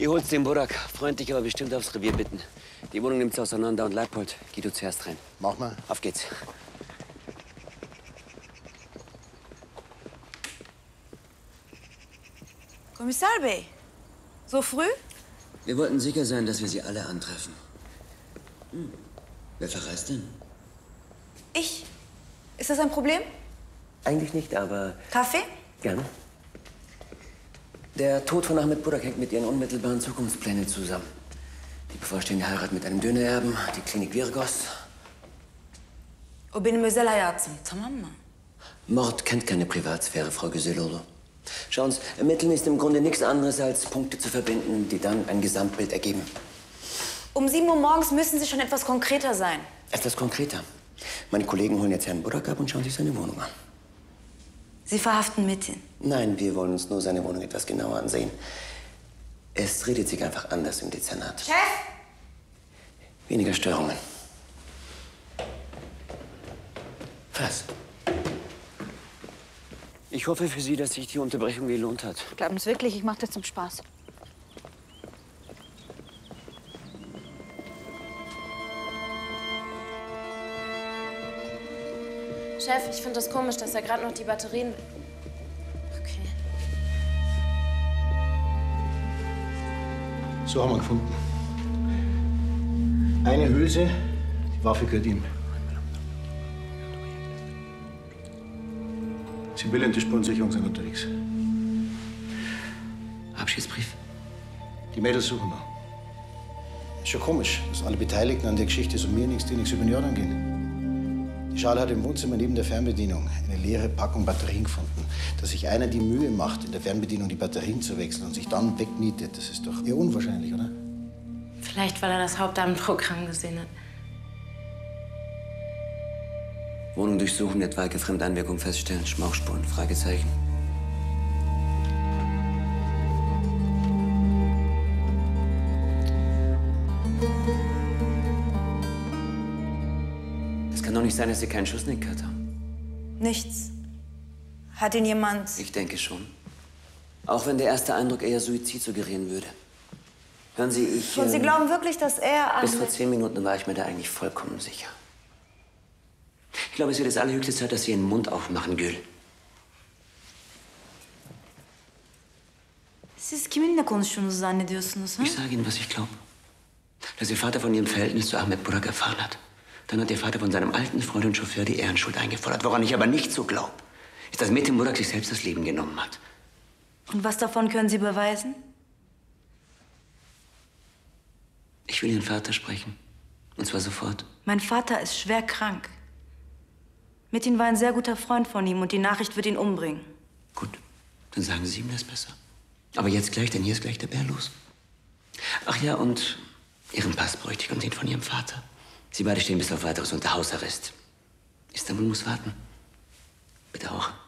Ihr holt's den Burak. Freundlich, aber bestimmt aufs Revier bitten. Die Wohnung nimmt's auseinander und Leipold, geh du zuerst rein. Mach mal. Auf geht's. Kommissar Bey, so früh? Wir wollten sicher sein, dass wir sie alle antreffen. Wer verreist denn? Ich. Ist das ein Problem? Eigentlich nicht, aber... Kaffee? Gerne. Der Tod von Ahmed Burak hängt mit ihren unmittelbaren Zukunftsplänen zusammen. Die bevorstehende Heirat mit einem Dönererben, die Klinik Virgos. وبين özel hayatım, tamam mı? Mord kennt keine Privatsphäre, Frau Güzelolo. Schauen Sie, Ermitteln ist im Grunde nichts anderes, als Punkte zu verbinden, die dann ein Gesamtbild ergeben. Um 7 Uhr morgens müssen Sie schon etwas konkreter sein. Etwas konkreter. Meine Kollegen holen jetzt Herrn Burak ab und schauen sich seine Wohnung an. Sie verhaften Metin. Nein, wir wollen uns nur seine Wohnung etwas genauer ansehen. Es redet sich einfach anders im Dezernat. Chef! Weniger Störungen. Was? Ich hoffe für Sie, dass sich die Unterbrechung gelohnt hat. Glauben Sie wirklich, ich mache das zum Spaß? Chef, ich finde das komisch, dass er gerade noch die Batterien... Okay. So haben wir gefunden. Eine Hülse, die Waffe gehört ihm. Sibylle und die Spurensicherung sind unterwegs. Abschiedsbrief? Die Mädels suchen wir. Ist schon komisch, dass alle Beteiligten an der Geschichte so mir nichts, die nichts über den Jordan gehen. Die Schale hat im Wohnzimmer neben der Fernbedienung eine leere Packung Batterien gefunden. Dass sich einer die Mühe macht, in der Fernbedienung die Batterien zu wechseln und sich dann wegnietet, das ist doch eher unwahrscheinlich, oder? Vielleicht, weil er das Hauptabendprogramm gesehen hat. Wohnung durchsuchen, etwaige Fremdeinwirkung feststellen, Schmauchspuren, Fragezeichen. Es kann doch nicht sein, dass Sie keinen Schuss nicht gehört haben. Nichts. Hat ihn jemand... Ich denke schon. Auch wenn der erste Eindruck eher Suizid suggerieren würde. Hören Sie, ich... Und Sie glauben wirklich, dass er... Bis vor 10 Minuten war ich mir da eigentlich vollkommen sicher. Ich glaube, es wird jetzt allerhöchste Zeit, dass Sie Ihren Mund aufmachen, Gül. Siz kiminle konuştuğunuzu zannediyorsunuz, ha? Ich sage Ihnen, was ich glaube. Dass Ihr Vater von Ihrem Verhältnis zu Ahmed Burak erfahren hat. Dann hat Ihr Vater von seinem alten Freund und Chauffeur die Ehrenschuld eingefordert. Woran ich aber nicht so glaube, ist, dass Metin Burak sich selbst das Leben genommen hat. Und was davon können Sie beweisen? Ich will Ihren Vater sprechen. Und zwar sofort. Mein Vater ist schwer krank. Metin war ein sehr guter Freund von ihm und die Nachricht wird ihn umbringen. Gut, dann sagen Sie ihm das besser. Aber jetzt gleich, denn hier ist gleich der Bär los. Ach ja, und Ihren Pass bräuchte ich und den von Ihrem Vater. Sie beide stehen bis auf Weiteres unter Hausarrest. Istanbul muss warten. Bitte auch.